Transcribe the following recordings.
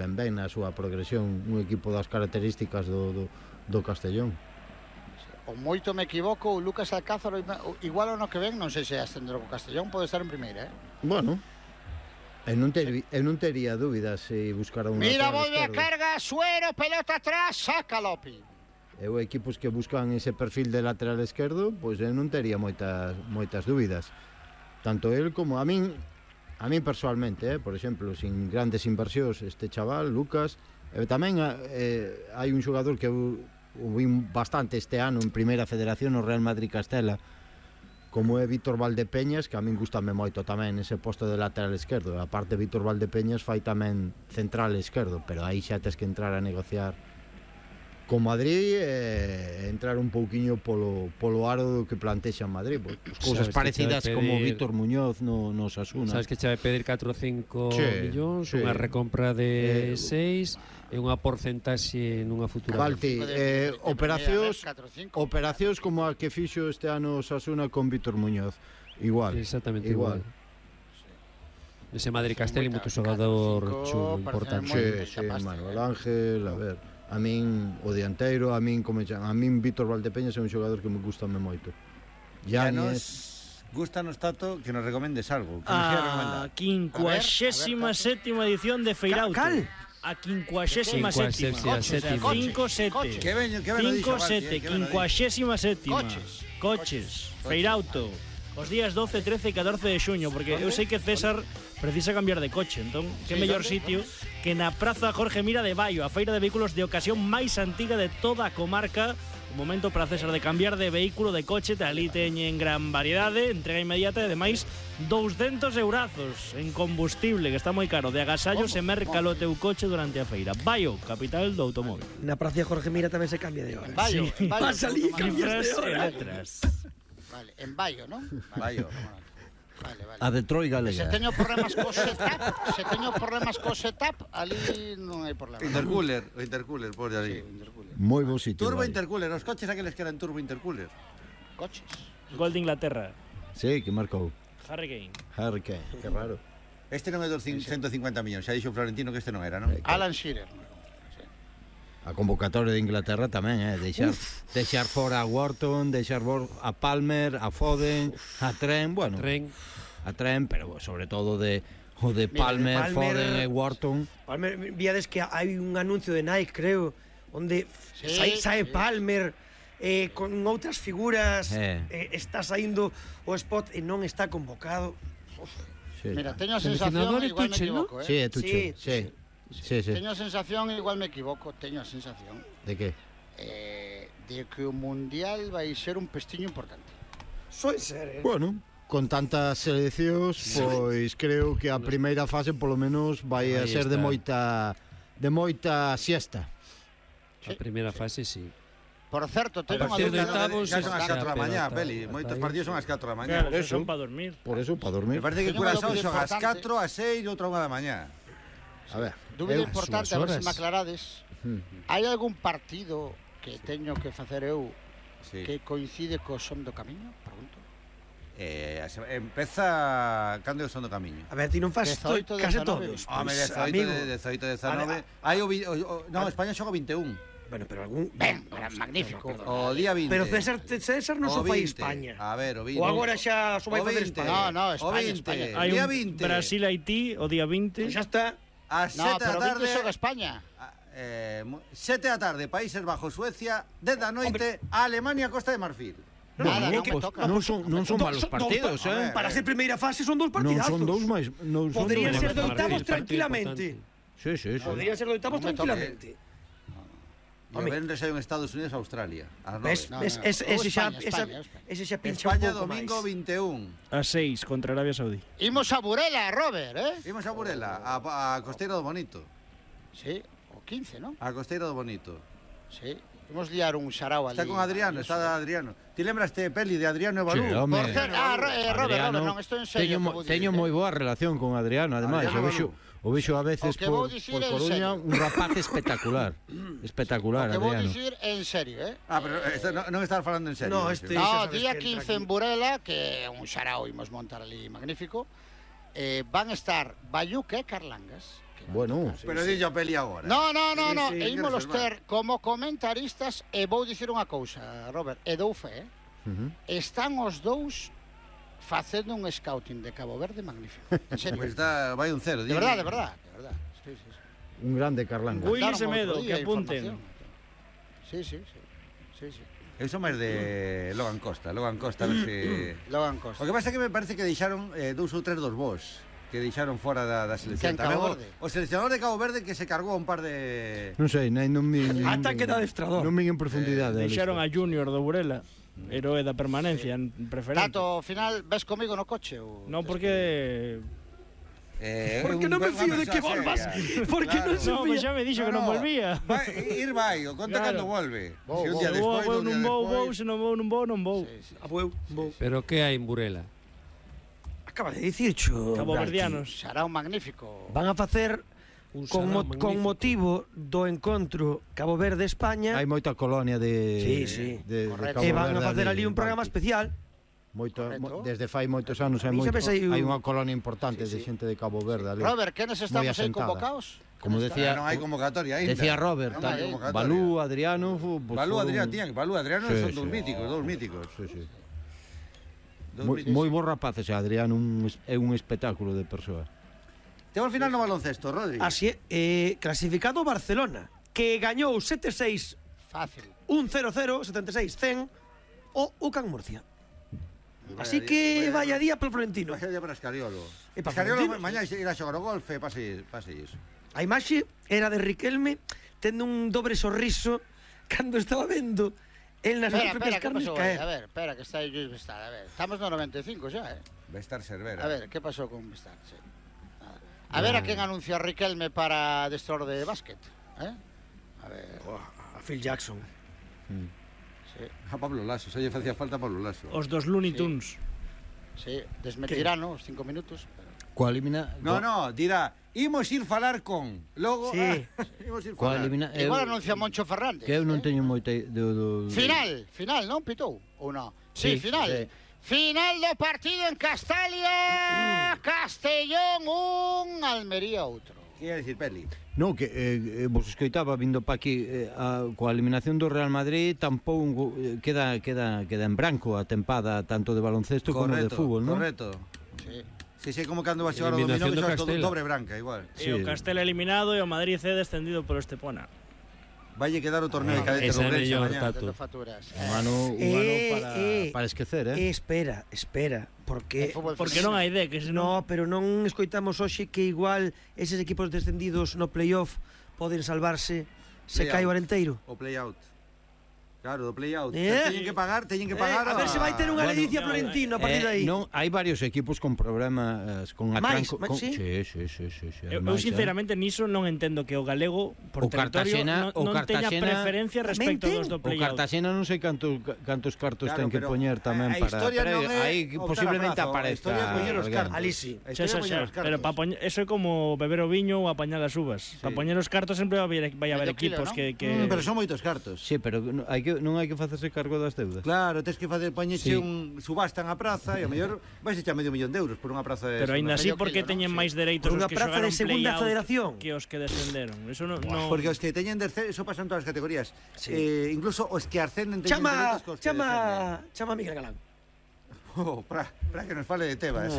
ben na súa progresión un equipo das características do Castellón. O moito me equivoco, o Lucas Alcázar igual ano que ven, non sei se ascender co Castellón, pode estar en primeira, Bueno, eu non tería dúbidas se buscara un mira, lateral volve a esquerdo. carga, Suero, pelota atrás, saca Lopi. Eu equipos que buscan ese perfil de lateral esquerdo, pois eu non tería moitas dúbidas. Tanto el como a min persoalmente, por exemplo, sin grandes inversións, este chaval, Lucas, tamén hai un xogador que eu vin bastante este ano en Primeira Federación no Real Madrid Castela, como é Víctor Valdepeñas, que a min gustame moito tamén ese posto de lateral esquerdo. A parte Víctor Valdepeñas fai tamén central esquerdo, pero aí xa tes que entrar a negociar con Madrid e entrar un pouquiño polo aro que plantexa Madrid, pues, cousas parecidas como Víctor Muñoz no Osasuna. Sabes que xa vai pedir 4 ou 5 millóns, unha recompra de 6 e unha porcentaxe nunha futura. Valti, operacións como a que fixo este ano Osasuna con Víctor Muñoz, igual. Exactamente igual. Ese Madrid Castell é moito xogador chulo, importante. Sí, Manuel Ángel, a ver, a min o dianteiro, a min Víctor Valdepeñas é un xogador que me gusta moito. Yanis, gustanos tanto que nos recomendes algo. A 57ª edición de Feirauto. Cal? A 57ª. 5-7. 57ª. Coches. Feirauto. Os días 12, 13 e 14 de xuño, porque eu sei que César precisa cambiar de coche, entón, que mellor sitio que na Praza Jorge Mira de Baio, a feira de vehículos de ocasión máis antiga de toda a comarca. Un momento para César de cambiar de vehículo, de coche, ali teñen gran variedade, entrega inmediata e ademais 200 eurazos en combustible, que está moi caro, de agasallos e mercalo teu coche durante a feira. Baio, capital do automóvil. Na Praza Jorge Mira tamén se cambia de hora. Baio, Sí. Vas ali, cambias Cifras de e hora. letras. Vale, en Baio, non? Baio. Vale. A Detroit galega. Se teño problemas co setup, ali non hai problema. O intercooler, por ali. Moi bo sitio. Turbo vale. intercooler, os coches aqueles que eran turbo intercooler. Coches. Gol de Inglaterra. Sí, que marcou Harry Kane. Harry Kane, que raro. Este non é dos 150 millóns, xa dixo Florentino que este non era, non? Alan Shearer. A convocatoria de Inglaterra tamén, deixar fora a Wharton, deixar a Palmer, a Foden, a Trent, bueno, a Trent, pero sobre todo o de Palmer, Foden e Wharton. Palmer, viades que hai un anuncio de Nike, creo, onde sae Palmer con outras figuras, está saindo o spot e non está convocado. Sí. Mira, teño a sensación, igual me equivoco, Sí, é Tuchel, sí. Teño a sensación, igual me equivoco, De que? De que o Mundial vai ser un pestiño importante. Soe ser, Bueno, con tantas seleccións, pois creo que a primeira fase polo menos vai a ser de moita siesta. A primeira fase, sí. Por certo, teño unha dúbida. Xa son as 4 da mañá, Peli. Moitos partidos son as 4 da mañá. Claro, son para dormir. Por eso, para dormir. Me parece que Curazao son as 4, as 6 e outra 1 da mañá. A ver. Dúbida importante, a ver se me aclarades. Hai algún partido que teño que facer eu que coincide co Son do Camiño? Pregunto. Empeza cando é o Son do Camiño. A ver, ti non fas case todos. Home, 18, 19. Non, España xoga 21. Bueno, pero algún... Ben, magnífico. O día 20. Pero César non só fai España. A ver, o 20. O agora xa só vai facer España. No, España. Hai Día un 20. Brasil-Haití o día 20. Xa está. A 7 da tarde. xoga España. 7 da tarde, Países Bajos, Suecia. 10 da noite, Alemania, Costa de Marfil. Nada, non son malos partidos, Para ser primeira fase son dous partidazos. Non son dous máis, Podrían ser de oitavos tranquilamente. Sí. Podrían ser de oitavos tranquilamente. E o venres hai en Estados Unidos, Australia. Ese xa pincha un España, pouco domingo máis. 21. A 6 contra Arabia Saudí. Imos a Burela, Robert, Imos a Burela, a Costeira do Bonito. Sí, o 15, non? A Costeira do Bonito. Sí. Imos liar un xarao ali. Está con Adriano, está Adriano. Ti lembraste Peli de Adriano e Balú? Sí, home. Por certo, Robert, non, estou en serio. Teño moi boa relación con Adriano, ademais, o vexo a veces por Coruña, un rapaz espectacular. Espectacular, Adriano. O que vou Adriano. dicir en serio, pero non estás falando en serio. No, día 15 en Burela, que é un xarao imos montar ali magnífico. Van a estar Bayuca e Carlangas. Bueno, pero dillo a peli agora. No, e ímolos ter como comentaristas, e vou dicir unha cousa, Robert, e dou fe, están os dous facendo un scouting de Cabo Verde magnífico. En serio. Pues vai un 0. De verdad. Sí. un grande Carlanga. Willy Semedo, que apunten. Sí. Eu son máis de Logan Costa, a ver se... Logan Costa. O que pasa é que me parece que deixaron 2 ou 3 dos vos que deixaron fora da selección. O seleccionador de Cabo Verde que se cargou un par de... Non sei, non mi... Ataque de adestrador. Non mi en profundidade. Deixaron a Junior do Burela, heroe da permanencia, en preferente. Tato, ao final, ves comigo no coche? Non, porque... Porque non me fío de que volvas. Porque non se fía. Xa me dixo que non volvía. Vai, o conta cando volve. Se un día despois, non vou, se non vou, non vou. Pero que hai en Burela? Acaba de dicir, cho. Caboverdianos. Será un magnífico. Van a facer con motivo do encontro Cabo Verde-España. Hai moita colonia de Cabo Verde. E van a facer ali un programa especial. Desde fai moitos anos hai unha colonia importante de xente de Cabo Verde ali. Robert, quenes estamos aí convocados? Como decía, non hai convocatoria aínda. Decía Robert, Balú, Adriano, Balú, Adriano son dous míticos. Sí. Moi bons rapaces, Adriano é un espectáculo de persoa. Temos final no baloncesto, Rodri. Así é, clasificado Barcelona, que gañou 7-6 fácil. 1-0-0, 76-100 o UCAM Murcia. Así que vaya día para o Florentino. Vaya día para Escariolo. Escariolo mañá irá xogar o golfe, pase iso. A imaxe era de Riquelme tendo un dobre sorriso cando estaba vendo el nas propias carnes caer. A ver, espera, que está aí Luis Bestar. A ver, estamos no 95 xa, Bestar Cervera. A ver, que pasou con Bestar? Sí. A ver a quen anuncia Riquelme para adestrador de básquet, A ver... A Phil Jackson. A Pablo Lasso, xa lle facía falta a Pablo Lasso. Os dos Looney Tunes. Sí, desmentirano os 5 minutos. Coa elimina... No, dirá, imos ir falar con. Logo, imos ir falar. Igual anuncia Moncho Fernández. Que eu non teño moita... Final, non, pitou? Ou non? Sí, final. Sí. Final do partido en Castalia. Castellón 1, Almería outro. Que ia dicir, Peli? No, que vos escoitaba vindo pa aquí coa eliminación do Real Madrid tampouco queda en branco a tempada tanto de baloncesto como de fútbol, non? Correcto. Sí, como cando vas xogar o dominó que xogas todo dobre branca, igual. E o Castela eliminado e o Madrid C descendido polo Estepona. Valle quedar o torneo de cadete do Ourense mañá. Un ano para esquecer, Espera, porque non hai de que no, pero non escoitamos hoxe que igual eses equipos descendidos no playoff poden salvarse se cae o Arenteiro. O playout. Claro, do play-out. Teñen que pagar. A ver se vai ter unha ledicia Florentino a partir de aí. Non, hai varios equipos con problemas con atranco. Sí. Eu sinceramente niso non entendo que o galego por territorio non teña preferencia respecto dos do play-out. O Cartagena non sei cantos cartos ten que poñer tamén para... Aí posiblemente aparezca. Ali sí. Pero eso é como beber o viño ou apañar as uvas. Para poñer os cartos sempre vai haber equipos que... Pero son moitos cartos. Sí, pero non hai que facerse cargo das deudas. Claro, tens que poñeche un subasta en a praza e ao mellor vais echar medio millón de euros por unha praza de... Pero aínda así porque teñen máis dereitos os que xogaron de segunda federación que os que descenderon. Eso non... Porque os que teñen eso pasa en todas as categorías. Incluso os que ascenden teñen dereitos cos que descenden. Chama a Miguel Galán. Para que nos fale de Tebas.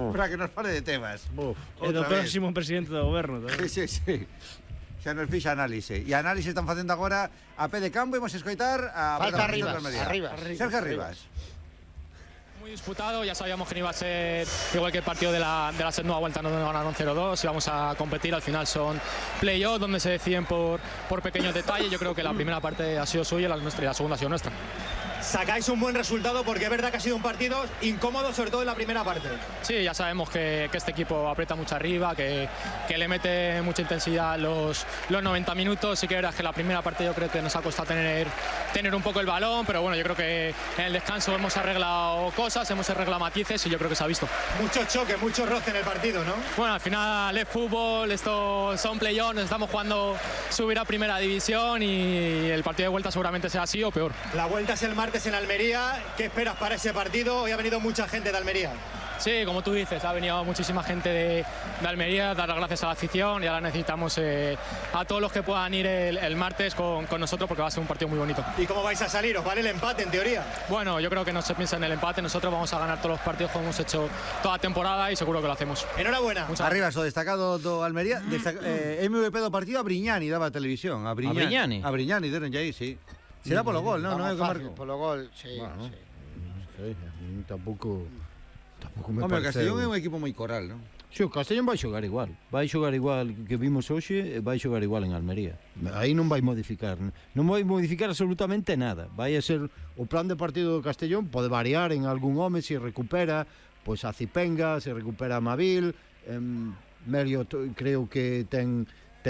É do próximo presidente do goberno. Sí. Xa nos fixa análise. E a análise están facendo agora a pé de campo. Imos escoitar a... Falta Arribas. Sergio Arribas. Muy disputado, ya sabíamos que no iba a ser igual que el partido de la segunda vuelta, no ganaron 0-2, íbamos a competir, al final son play-off donde se deciden por pequeños detalles. Yo creo que la primera parte ha sido suya y la segunda ha sido nuestra. Sacáis un buen resultado porque es verdad que ha sido un partido incómodo, sobre todo en la primera parte. Sí, ya sabemos que este equipo aprieta mucho arriba, que le mete mucha intensidad los 90 minutos. Sí que es verdad que la primera parte yo creo que nos ha costado tener un poco el balón, pero bueno, yo creo que en el descanso hemos arreglado cosas, hemos arreglado matices y yo creo que se ha visto. Mucho choque, mucho roce en el partido, ¿no? Bueno, al final es fútbol, esto son play-offs, nos estamos jugando subir a primera división y el partido de vuelta seguramente sea así o peor. La vuelta es el martes en Almería. ¿Qué esperas para ese partido? Hoy ha venido mucha gente de Almería. Sí, como tú dices, ha venido muchísima gente de Almería, dar las gracias a la afición y ahora necesitamos a todos los que puedan ir el martes con nosotros porque va a ser un partido muy bonito. ¿Y cómo vais a salir? ¿Os vale el empate en teoría? Bueno, yo creo que no se piensa en el empate, nosotros vamos a ganar todos los partidos como hemos hecho toda la temporada y seguro que lo hacemos. Enhorabuena. Arriba, so destacado do Almería, MVP do partido a Briñani daba a televisión, a Briñani, deron aí, sí. Será polo gol, non é o que marco. Polo gol, sí, bueno, sí. Tampouco me Home, o pareceu. Castellón é un equipo moi coral, non? Si, o Castellón vai xogar igual que vimos hoxe, vai xogar igual en Almería. Aí non vai modificar absolutamente nada. Vai a ser o plan de partido do Castellón, pode variar en algún home se recupera, pois a Cipenga, se recupera a Mabil, Melio creo que ten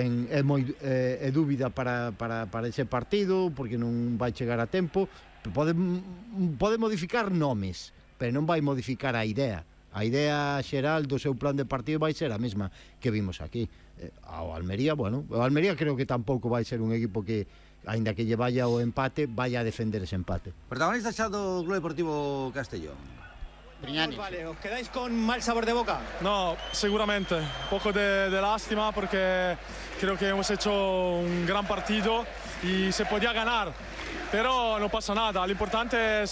dúbida para ese partido porque non vai chegar a tempo. Pode modificar nomes, pero non vai modificar a idea. A idea xeral do seu plan de partido vai ser a mesma que vimos aquí. Ao Almería, bueno, o Almería creo que tampouco vai ser un equipo que, aínda que lle vaya o empate, vaya a defender ese empate. Protagonista xa do Club Deportivo Castellón. Briñani. Vale, ¿os quedáis con mal sabor de boca? No, seguramente. Un poco de lástima porque creo que hemos hecho un gran partido y se podía ganar. Pero no pasa nada. Lo importante es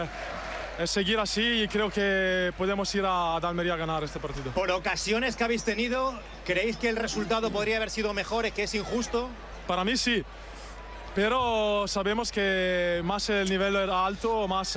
seguir así y creo que podemos ir a Almería a ganar este partido. Por ocasiones que habéis tenido, ¿creéis que el resultado podría haber sido mejor, que es injusto? Para mí sí. Pero sabemos que más el nivel era alto, más...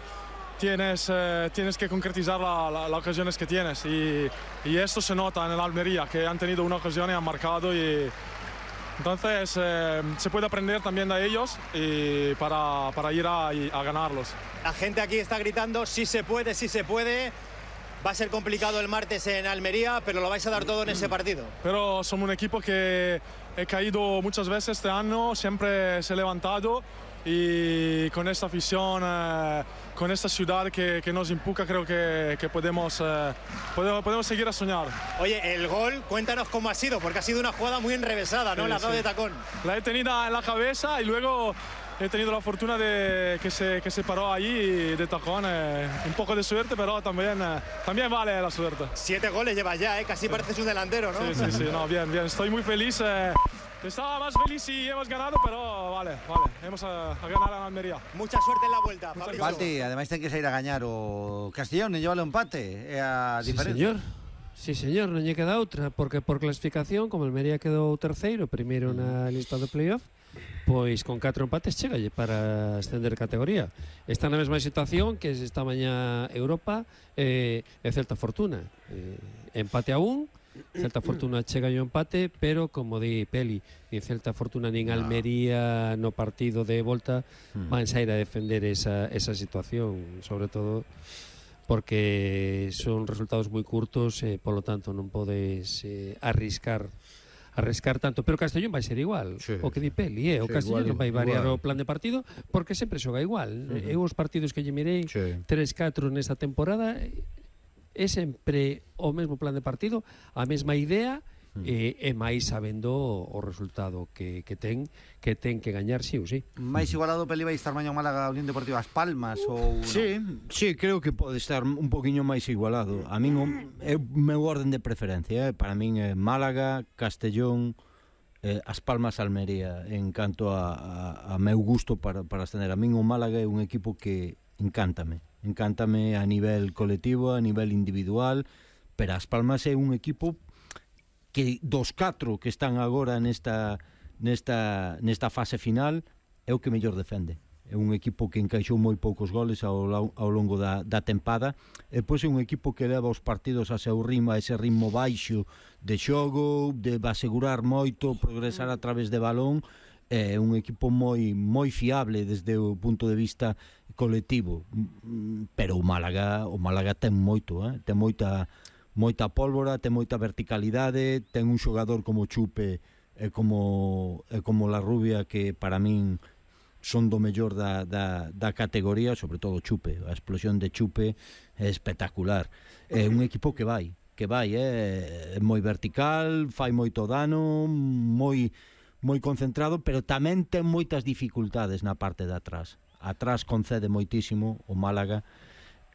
Tienes que concretizar las ocasiones que tienes y esto se nota en el Almería, que han tenido una ocasión y han marcado y entonces se puede aprender también de ellos y para ir a ganarlos. La gente aquí está gritando, sí se puede, sí se puede. Va a ser complicado el martes en Almería, pero lo vais a dar todo en ese partido. Pero somos un equipo que he caído muchas veces este año, siempre se ha levantado. Y con esta afición, con esta ciudad que nos empuja, creo que podemos seguir a soñar. Oye, el gol, cuéntanos cómo ha sido, porque ha sido una jugada muy enrevesada, ¿no? Sí, la de tacón. La he tenido en la cabeza y luego he tenido la fortuna de que se paró allí de tacón. Un poco de suerte, pero también vale la suerte. 7 goles llevas ya, casi pareces un delantero, ¿no? Sí, no, bien. Estoy muy feliz. Estaba más feliz si hemos ganado, pero vale. Hemos a ganar a Almería. Mucha suerte en la vuelta, Fabrizio. Balti, además ten que sair a gañar o Castellón, non lleva o empate, é a diferencia. Sí, señor, non lle queda outra, porque por clasificación, como Almería quedou terceiro, primeiro na lista do playoff, pois con 4 empates chegalle para ascender categoría. Está na mesma situación que esta mañá Europa e Celta Fortuna. Empate a 1, Celta Fortuna chega o empate, pero como di Peli, nin Celta Fortuna nin Almería no partido de volta van sair a defender esa situación, sobre todo porque son resultados moi curtos e polo tanto non podes arriscar tanto, pero Castellón vai ser igual, o que di Peli, o Castellón non vai variar o plan de partido porque sempre xoga igual. Eu os partidos que lle mirei 3-4 nesta temporada é sempre o mesmo plan de partido, a mesma idea e máis sabendo o resultado que ten que gañar sí ou sí. Máis igualado Peli vai estar mañá Málaga Unión Deportiva As Palmas ou Sí, creo que pode estar un poquinho máis igualado. A min é o meu orden de preferencia, para min é Málaga, Castellón, As Palmas, Almería, en canto a meu gusto para ascender. A min o Málaga é un equipo que encántame a nivel colectivo, a nivel individual, pero As Palmas é un equipo que dos 4 que están agora nesta fase final é o que mellor defende. É un equipo que encaixou moi poucos goles ao longo da tempada e pois é un equipo que leva os partidos a seu ritmo, a ese ritmo baixo de xogo, de asegurar moito, progresar a través de balón. É un equipo moi fiable desde o punto de vista colectivo, pero o Málaga ten moito, ten moita pólvora, ten moita verticalidade, ten un xogador como Chupe e como La Rubia que para min son do mellor da categoría, sobre todo Chupe. A explosión de Chupe é espectacular. É un equipo que vai, é moi vertical, fai moito dano, moi concentrado, pero tamén ten moitas dificultades na parte de atrás. Atrás concede moitísimo o Málaga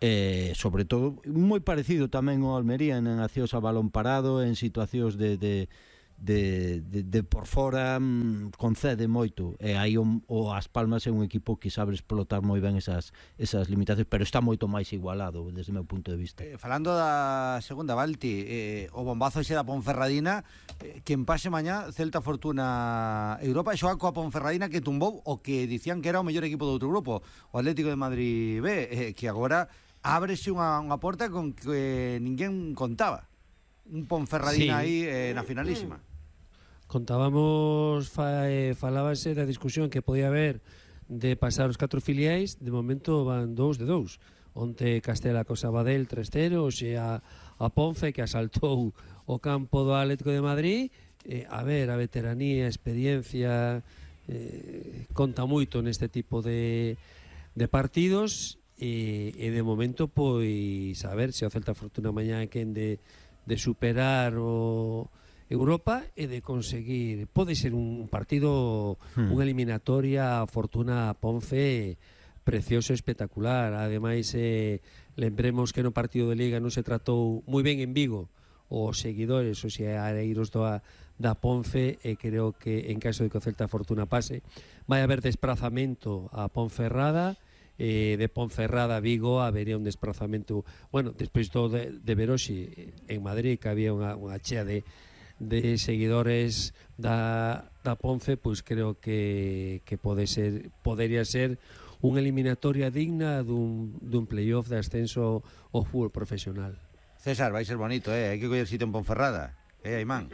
sobre todo moi parecido tamén ao Almería en accións a balón parado, en situacións de por fora, concede moito, e aí o As Palmas é un equipo que sabe explotar moi ben esas limitacións, pero está moito máis igualado desde o meu punto de vista. Falando da segunda, Valti, o bombazo ese da Ponferradina, quen pase mañá Celta Fortuna Europa, xoga coa Ponferradina que tumbou o que dicían que era o mellor equipo do outro grupo, o Atlético de Madrid B, que agora ábrese unha porta con que ninguén contaba. Un Ponferradina aí na finalísima. Contábamos, falábase da discusión que podía haber de pasar os 4 filiais, de momento van 2 de 2. Onte Castela co Sabadell 3-0, xe a Ponfe que asaltou o campo do Atlético de Madrid. A ver, a veteranía, a experiencia conta moito neste tipo de partidos e de momento, pois, a ver se o Celta Fortuna mañá é quen de superar o Europa e de conseguir, pode ser un partido, unha eliminatoria Fortuna Ponfe precioso, espectacular. Ademais, lembremos que no partido de Liga non se tratou moi ben en Vigo os seguidores, os areiros da Ponfe, e creo que en caso de que o Celta Fortuna pase vai haber desplazamento a Ponferrada, de Ponferrada a Vigo habería un desplazamento, bueno, despois de Verosi en Madrid, que había unha chea de seguidores da Ponfe, pois creo que podería ser unha eliminatoria digna dun playoff de ascenso ao fútbol profesional. César, vai ser bonito, hai que coller sitio en Ponferrada, Aimán.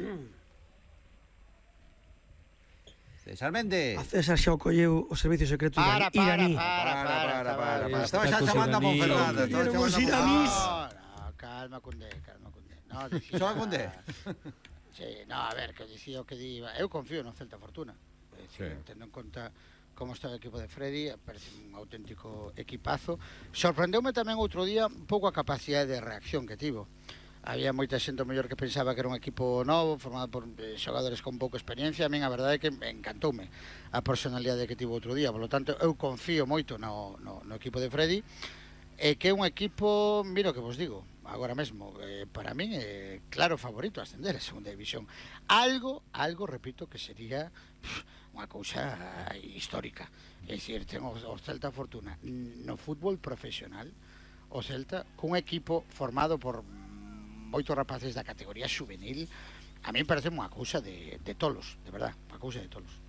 César Méndez. A César xa o colleu o servicio secreto iraní. Para. Estaba xa chamando a Ponferrada. Os iranís. Calma, Cundé. Só a Cundé. Sí, no, a ver, que dicía o que diba. Eu confío no Celta Fortuna. Tendo en conta como está o equipo de Freddy, parece un auténtico equipazo. Sorprendeume tamén outro día un pouco a capacidade de reacción que tivo. Había moita xente mellor que pensaba que era un equipo novo, formado por xogadores con pouca experiencia. A min a verdade é que encantoume a personalidade que tivo outro día. Por lo tanto, eu confío moito no equipo de Freddy, e que é un equipo, miro que vos digo agora mesmo, para min é claro favorito a ascender a segunda división. Algo, repito, que sería unha cousa histórica. É dicir, ten o Celta Fortuna no fútbol profesional, o Celta cun equipo formado por moitos rapaces da categoría juvenil. A mí parece unha cousa de tolos, de verdad, unha cousa de tolos.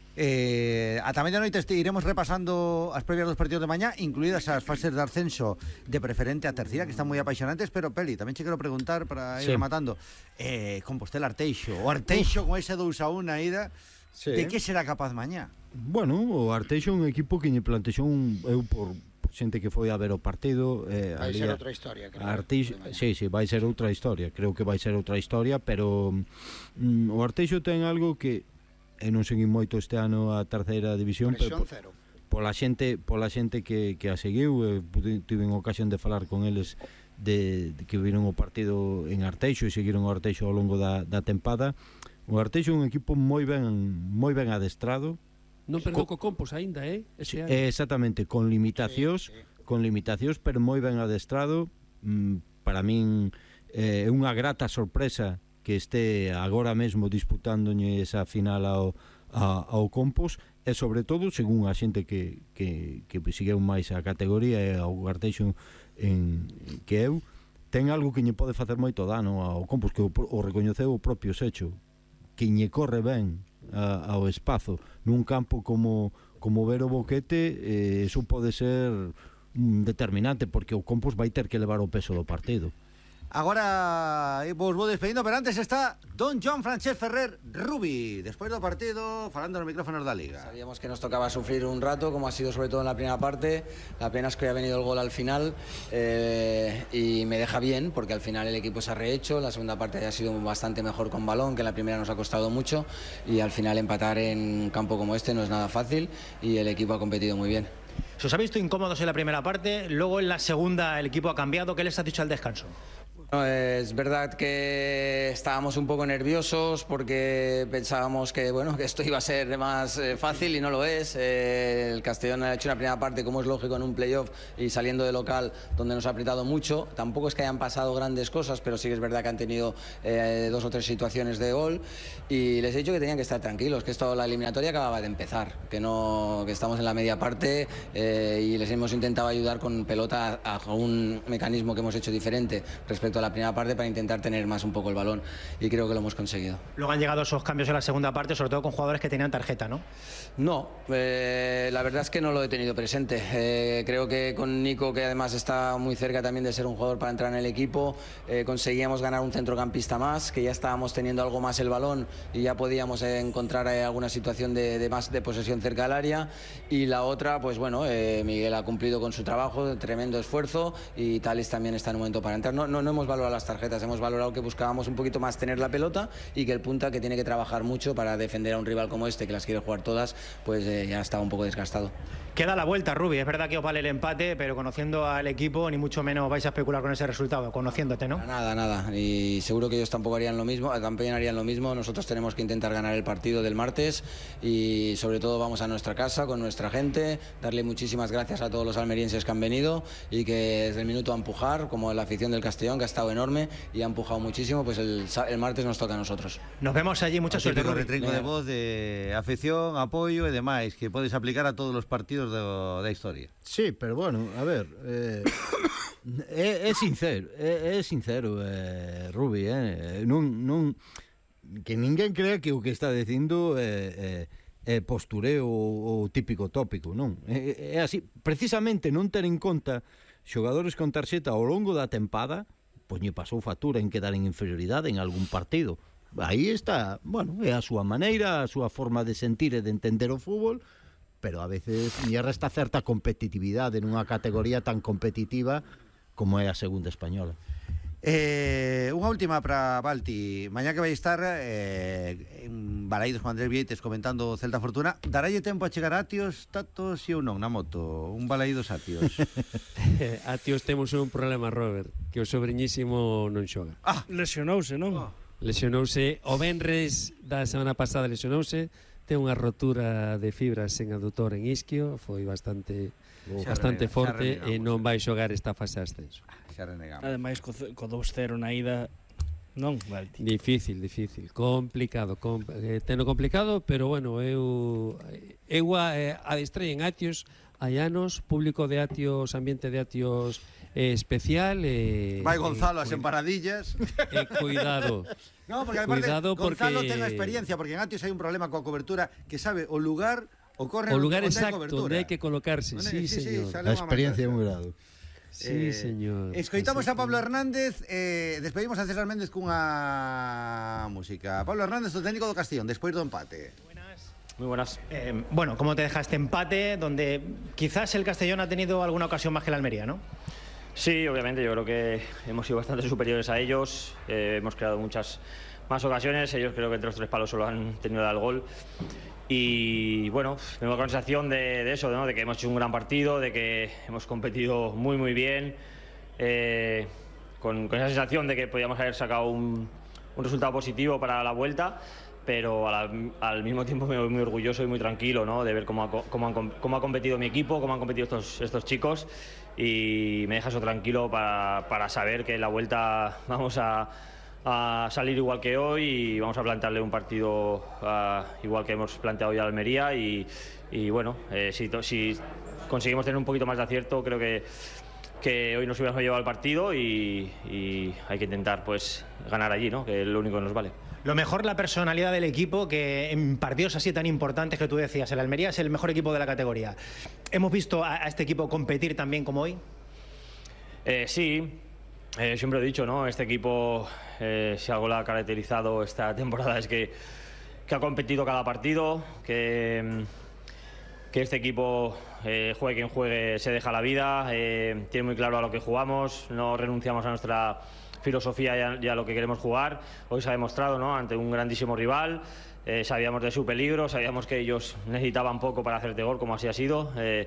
Ata medianoite iremos repasando as previas dos partidos de mañá, incluídas as fases de ascenso de preferente a terceira, que están moi apaixonantes. Pero Peli, tamén che quero preguntar para ir rematando, Compostela Arteixo, o Arteixo con ese 2-1 na ida, de que será capaz mañá? Bueno, o Arteixo é un equipo que lle plantexou eu por xente que foi a ver o partido, vai ser outra historia, creo. Sí, vai ser outra historia, creo que vai ser outra historia, pero o Arteixo ten algo que non seguí moito este ano a terceira división, pero pola xente que a seguiu, tiven ocasión de falar con eles de que viron o partido en Arteixo e seguiron o Arteixo ao longo da tempada. O Arteixo é un equipo moi ben adestrado. Non perdeu co Compos aínda, Exactamente, con limitacións, pero moi ben adestrado. Para min é unha grata sorpresa que este agora mesmo disputándolle esa final ao Compos, e sobre todo, según a xente que segueu máis a categoría e ao Arteixo que eu, ten algo que lle pode facer moito dano ao Compos, que o recoñeceu o propio Secho, que lle corre ben ao espazo nun campo como Vero Boquete. Eso pode ser determinante, porque o Compos vai ter que levar o peso do partido. Agora vos vou despedindo, pero antes está don Joan Francesc Ferrer Rubi, despois do partido, falando nos micrófonos da Liga. Sabíamos que nos tocaba sufrir un rato, como ha sido sobre todo en la primera parte. La pena es que ha venido el gol al final, y me deja bien, porque al final el equipo se ha rehecho. La segunda parte ha sido bastante mejor con balón, que en la primera nos ha costado mucho, y al final empatar en un campo como este no es nada fácil, y el equipo ha competido muy bien. Se os ha visto incómodos en la primera parte, luego en la segunda el equipo ha cambiado. ¿Qué les has dicho al descanso? Es verdad que estábamos un poco nerviosos porque pensábamos que, bueno, que esto iba a ser más fácil y no lo es. El Castellón ha hecho una primera parte, como es lógico, en un playoff y saliendo de local donde nos ha apretado mucho. Tampoco es que hayan pasado grandes cosas, pero sí que es verdad que han tenido 2 o 3 situaciones de gol y les he dicho que tenían que estar tranquilos, que la eliminatoria acababa de empezar, que estamos en la media parte y les hemos intentado ayudar con pelota a un mecanismo que hemos hecho diferente respecto a la primera parte para intentar tener más un poco el balón y creo que lo hemos conseguido. Luego han llegado esos cambios en la segunda parte, sobre todo con jugadores que tenían tarjeta, ¿no? No, la verdad es que no lo he tenido presente. Creo que con Nico, que además está muy cerca también de ser un jugador para entrar en el equipo, conseguíamos ganar un centrocampista más, que ya estábamos teniendo algo más el balón y ya podíamos encontrar alguna situación de más de posesión cerca del área. Y la otra, pues bueno, Miguel ha cumplido con su trabajo, tremendo esfuerzo, y Tales también está en un momento para entrar. No hemos valorado las tarjetas, hemos valorado que buscábamos un poquito más tener la pelota y que el punta, que tiene que trabajar mucho para defender a un rival como este, que las quiere jugar todas, pues ya estaba un poco desgastado. Queda la vuelta, Rubi. Es verdad que os vale el empate, pero conociendo al equipo, ni mucho menos vais a especular con ese resultado, conociéndote, ¿no? Nada. Y seguro que ellos tampoco harían lo mismo, también harían lo mismo. Nosotros tenemos que intentar ganar el partido del martes y sobre todo vamos a nuestra casa con nuestra gente, darle muchísimas gracias a todos los almerienses que han venido y que desde el minuto a empujar, como la afición del Castellón, que ha estado enorme y ha empujado muchísimo, pues el martes nos toca a nosotros. Nos vemos allí, mucha suerte, Rubi. Retrinco de voz de afición, apoio e demais, que podes aplicar a todos os partidos da historia. Sí, pero bueno, a ver, é sincero, Rubi, non que ninguén crea que o que está dicindo é postureo ou típico tópico, non. É así, precisamente non ter en conta xogadores con tarxeta ao longo da tempada, pois lle pasou factura en quedar en inferioridade en algún partido. Aí está, bueno, é a súa maneira, a súa forma de sentir e de entender o fútbol, pero a veces lle resta certa competitividade nunha categoría tan competitiva como é a segunda española. Unha última para Balti. Mañá que vai estar en Balaídos con Andrés Vieites comentando o Celta Fortuna, darálle tempo a chegar a Atios, Tatos e ou non na moto? Un Balaídos Atios. Atios temos un problema, Robert, que o sobrinhísimo non xoga. Lesionouse, non? Lesionouse o venres da semana pasada, lesionouse, ten unha rotura de fibras en adutor en isquio, foi bastante forte e non vai xogar esta fase de ascenso. Ademais, co 2-0 na ida, non, Balti. Difícil, complicado, teno complicado, pero bueno, eu adestrei en Atios hai anos, público de Atios, ambiente de Atios especial. Vai Gonzalo as emparadillas. Cuidado. No, porque Gonzalo ten a experiencia, porque en Atios hai un problema coa cobertura, que sabe o lugar exacto onde hai que colocarse. Sí, señor. A experiencia é un grado. Sí, señor. Escoitamos a Pablo Hernández, despedimos a César Méndez cunha música. Pablo Hernández, o técnico do Castellón, despois do empate. Muy buenas. Bueno, ¿cómo te deja este empate donde quizás el Castellón ha tenido alguna ocasión más que la Almería, ¿no? Sí, obviamente, yo creo que hemos sido bastante superiores a ellos, hemos creado muchas más ocasiones, ellos creo que entre los 3 palos solo han tenido el gol. Y bueno, tengo la sensación de eso, ¿no? De que hemos hecho un gran partido, de que hemos competido muy bien, con esa sensación de que podíamos haber sacado un resultado positivo para la vuelta, pero al mismo tiempo me voy muy orgulloso y muy tranquilo, ¿no? De ver cómo ha competido mi equipo, cómo han competido estos chicos, y me deja eso tranquilo para saber que en la vuelta vamos a salir igual que hoy y vamos a plantearle un partido igual que hemos planteado hoy a Almería y bueno, si conseguimos tener un poquito más de acierto, creo que hoy nos hubiéramos llevado el partido y hay que intentar pues ganar allí, ¿no? Que es lo único que nos vale. Lo mejor, la personalidad del equipo, que en partidos así tan importantes que tú decías, el Almería es el mejor equipo de la categoría. ¿Hemos visto a este equipo competir tan bien como hoy? Sí. Siempre he dicho, ¿no? Este equipo, si algo lo ha caracterizado esta temporada es que ha competido cada partido, que este equipo, juegue quien juegue, se deja la vida, tiene muy claro a lo que jugamos, no renunciamos a nuestra filosofía y a lo que queremos jugar. Hoy se ha demostrado, ¿no? Ante un grandísimo rival, sabíamos de su peligro, sabíamos que ellos necesitaban poco para hacerte gol, como así ha sido.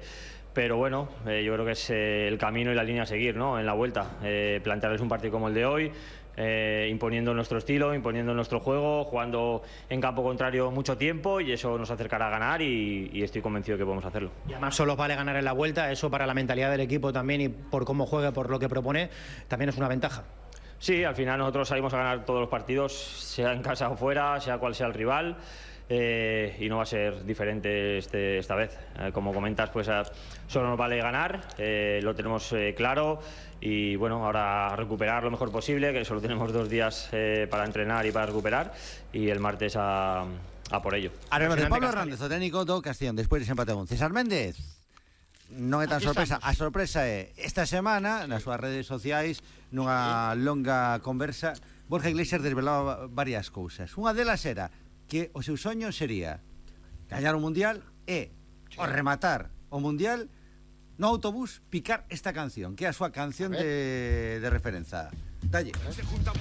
Pero bueno, yo creo que es el camino y la línea a seguir, ¿no? En la vuelta, plantearles un partido como el de hoy, imponiendo nuestro estilo, imponiendo nuestro juego, jugando en campo contrario mucho tiempo, y eso nos acercará a ganar, y estoy convencido que podemos hacerlo. Y además solo vale ganar en la vuelta, eso para la mentalidad del equipo también, y por cómo juega, por lo que propone, también es una ventaja. Sí, al final nosotros salimos a ganar todos los partidos, sea en casa o fuera, sea cual sea el rival. Y no va a ser diferente esta vez. Como comentas, pues solo nos vale ganar, lo tenemos claro, y bueno, ahora recuperar lo mejor posible, que solo tenemos 2 días para entrenar y para recuperar, y el martes a por ello. Pablo Hernández, o técnico do Castellón, despois de empate a 1. César Méndez, non é tan sorpresa. A sorpresa é esta semana nas súas redes sociais, nunha longa conversa, Borja Iglesias desvelaba varias cousas. Unha delas era que o seu soño sería gañar o Mundial e, ao rematar o Mundial, no autobús picar esta canción, que é a súa canción de referencia. Dalle.